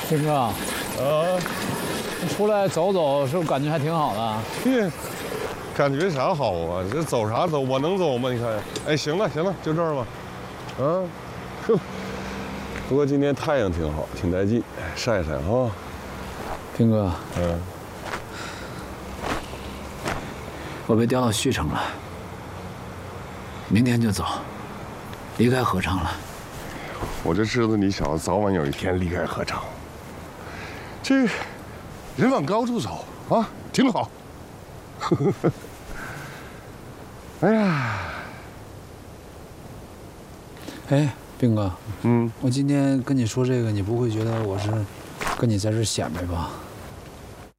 兵哥，你出来走走，是不是感觉还挺好的？ 嘿，感觉啥好啊？这走啥走？我能走吗？你看，哎，行了行了，就这儿吧。啊，哼。不过今天太阳挺好，挺带劲，晒晒啊。 兵哥， 嗯， 我被调到旭城了，明天就走，离开合昌了。 我就知道你小子早晚有一天离开合昌。这人往高处走啊，挺好。哎呀， 哎，兵哥，我今天跟你说这个，你不会觉得我是跟你在这显摆吧？